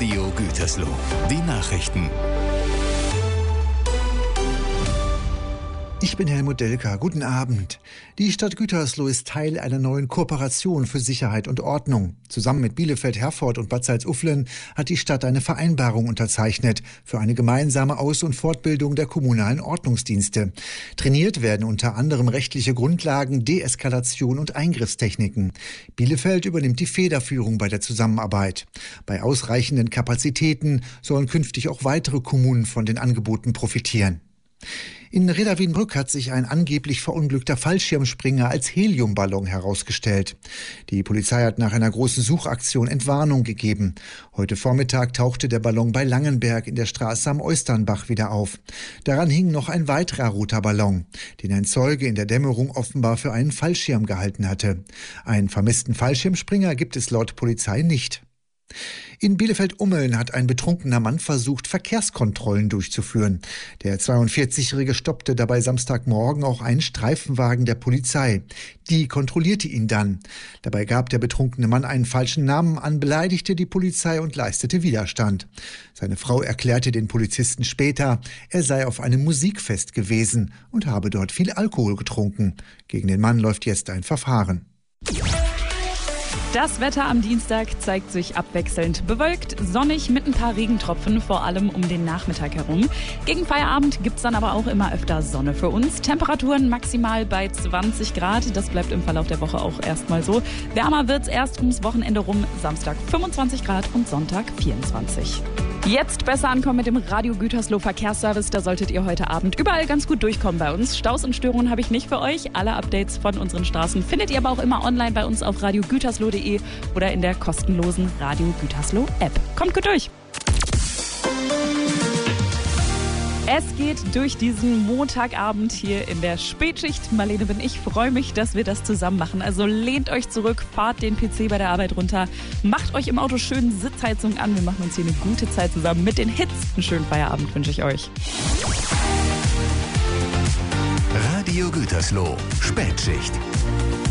Radio Gütersloh. Die Nachrichten. Ich bin Helmut Delker. Guten Abend. Die Stadt Gütersloh ist Teil einer neuen Kooperation für Sicherheit und Ordnung. Zusammen mit Bielefeld, Herford und Bad Salzuflen hat die Stadt eine Vereinbarung unterzeichnet für eine gemeinsame Aus- und Fortbildung der kommunalen Ordnungsdienste. Trainiert werden unter anderem rechtliche Grundlagen, Deeskalation und Eingriffstechniken. Bielefeld übernimmt die Federführung bei der Zusammenarbeit. Bei ausreichenden Kapazitäten sollen künftig auch weitere Kommunen von den Angeboten profitieren. In Reda Wiedenbrück hat sich ein angeblich verunglückter Fallschirmspringer als Heliumballon herausgestellt. Die Polizei hat nach einer großen Suchaktion Entwarnung gegeben. Heute Vormittag tauchte der Ballon bei Langenberg in der Straße am Eusternbach wieder auf. Daran hing noch ein weiterer roter Ballon, den ein Zeuge in der Dämmerung offenbar für einen Fallschirm gehalten hatte. Einen vermissten Fallschirmspringer gibt es laut Polizei nicht. In Bielefeld-Ummeln hat ein betrunkener Mann versucht, Verkehrskontrollen durchzuführen. Der 42-Jährige stoppte dabei Samstagmorgen auch einen Streifenwagen der Polizei. Die kontrollierte ihn dann. Dabei gab der betrunkene Mann einen falschen Namen an, beleidigte die Polizei und leistete Widerstand. Seine Frau erklärte den Polizisten später, er sei auf einem Musikfest gewesen und habe dort viel Alkohol getrunken. Gegen den Mann läuft jetzt ein Verfahren. Das Wetter am Dienstag zeigt sich abwechselnd bewölkt, sonnig mit ein paar Regentropfen, vor allem um den Nachmittag herum. Gegen Feierabend gibt's dann aber auch immer öfter Sonne für uns. Temperaturen maximal bei 20 Grad. Das bleibt im Verlauf der Woche auch erstmal so. Wärmer wird's erst ums Wochenende rum. Samstag 25 Grad und Sonntag 24. Jetzt besser ankommen mit dem Radio Gütersloh Verkehrsservice. Da solltet ihr heute Abend überall ganz gut durchkommen bei uns. Staus und Störungen habe ich nicht für euch. Alle Updates von unseren Straßen findet ihr aber auch immer online bei uns auf radiogütersloh.de oder in der kostenlosen Radio Gütersloh App. Kommt gut durch! Es geht durch diesen Montagabend hier in der Spätschicht. Marlene bin ich, freue mich, dass wir das zusammen machen. Also lehnt euch zurück, fahrt den PC bei der Arbeit runter, macht euch im Auto schön Sitzheizung an. Wir machen uns hier eine gute Zeit zusammen mit den Hits. Einen schönen Feierabend wünsche ich euch. Radio Gütersloh. Spätschicht.